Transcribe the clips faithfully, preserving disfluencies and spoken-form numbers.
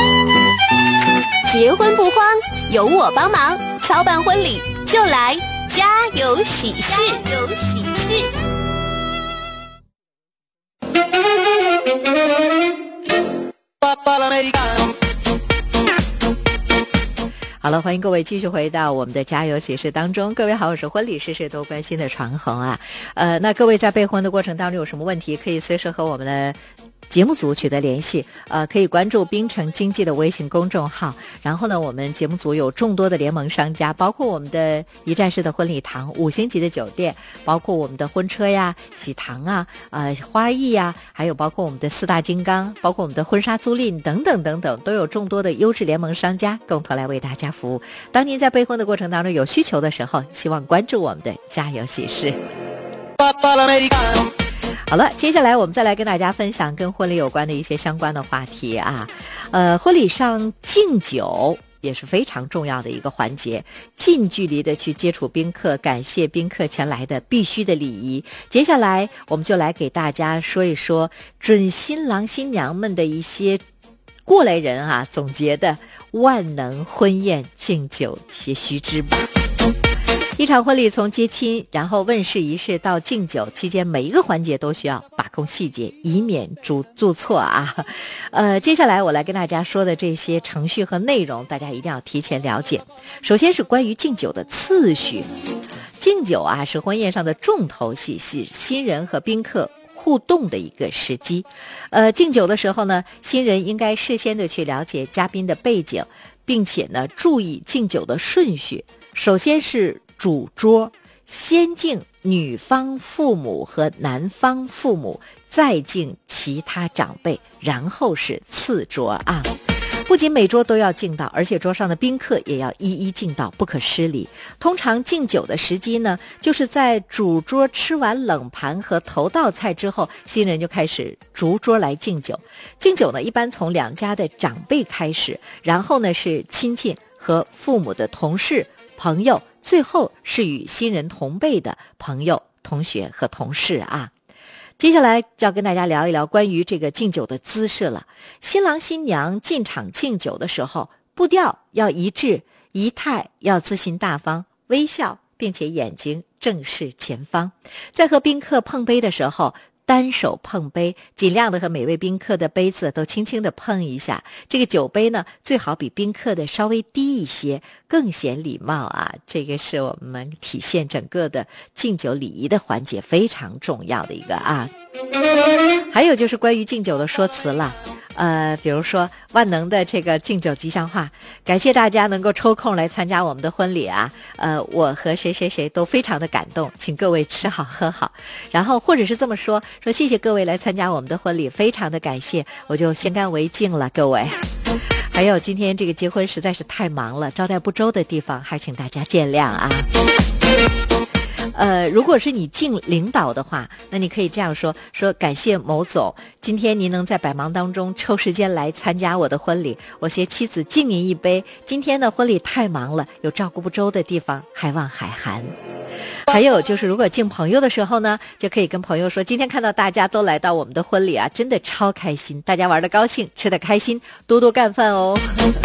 结婚不慌，有我帮忙，操办婚礼就来家有喜事，有喜事。 好了，欢迎各位继续回到我们的家有喜事当中。各位好，我是婚礼事事都关心的传红啊。呃，那各位在备婚的过程当中有什么问题，可以随时和我们的节目组取得联系，呃，可以关注滨城经济的微信公众号。然后呢，我们节目组有众多的联盟商家，包括我们的一站式的婚礼堂、五星级的酒店，包括我们的婚车呀、喜糖啊、呃花艺呀，还有包括我们的四大金刚，包括我们的婚纱租赁等等等等，都有众多的优质联盟商家共同来为大家服务。当您在备婚的过程当中有需求的时候，希望关注我们的家有喜事。好了，接下来我们再来跟大家分享跟婚礼有关的一些相关的话题啊。呃，婚礼上敬酒也是非常重要的一个环节，近距离的去接触宾客，感谢宾客前来的必须的礼仪。接下来我们就来给大家说一说准新郎新娘们的一些过来人啊总结的万能婚宴敬酒一些须知吧。一场婚礼从接亲，然后问事仪式到敬酒期间，每一个环节都需要把控细节，以免出做错啊。呃，接下来我来跟大家说的这些程序和内容，大家一定要提前了解。首先是关于敬酒的次序。敬酒啊是婚宴上的重头戏，是新人和宾客互动的一个时机。呃，敬酒的时候呢，新人应该事先的去了解嘉宾的背景，并且呢注意敬酒的顺序。首先是主桌，先敬女方父母和男方父母，再敬其他长辈，然后是次桌啊。不仅每桌都要敬到，而且桌上的宾客也要一一敬到，不可失礼。通常敬酒的时机呢，就是在主桌吃完冷盘和头道菜之后，新人就开始逐桌来敬酒。敬酒呢，一般从两家的长辈开始，然后呢是亲戚和父母的同事、朋友，最后是与新人同辈的朋友、同学和同事啊。接下来就要跟大家聊一聊关于这个敬酒的姿势了。新郎新娘进场敬酒的时候，步调要一致，仪态要自信大方，微笑，并且眼睛正视前方。在和宾客碰杯的时候，单手碰杯，尽量的和每位宾客的杯子都轻轻的碰一下。这个酒杯呢，最好比宾客的稍微低一些，更显礼貌啊。这个是我们体现整个的敬酒礼仪的环节非常重要的一个啊。还有就是关于敬酒的说辞了。呃，比如说万能的这个敬酒吉祥话，感谢大家能够抽空来参加我们的婚礼啊，呃，我和谁谁谁都非常的感动，请各位吃好喝好。然后或者是这么说，说谢谢各位来参加我们的婚礼，非常的感谢，我就先干为敬了，各位。还有今天这个结婚实在是太忙了，招待不周的地方还请大家见谅啊。呃，如果是你敬领导的话，那你可以这样说，说感谢某总，今天您能在百忙当中抽时间来参加我的婚礼，我携妻子敬您一杯。今天的婚礼太忙了，有照顾不周的地方，还望海涵。还有就是如果敬朋友的时候呢，就可以跟朋友说，今天看到大家都来到我们的婚礼啊，真的超开心，大家玩得高兴，吃得开心，多多干饭哦。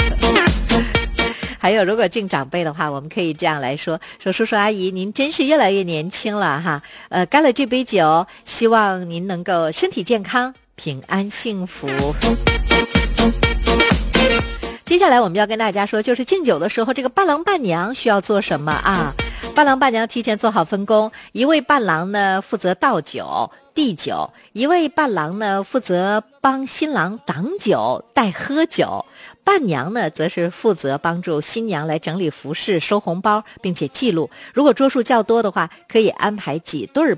还有如果敬长辈的话，我们可以这样来说，说叔叔阿姨您真是越来越年轻了哈，呃，干了这杯酒，希望您能够身体健康，平安幸福。接下来我们要跟大家说，就是敬酒的时候，这个伴郎伴娘需要做什么啊？伴郎伴娘提前做好分工，一位伴郎呢负责倒酒递酒，一位伴郎呢负责帮新郎挡酒带喝酒，伴娘呢则是负责帮助新娘来整理服饰收红包并且记录。如果桌数较多的话，可以安排几对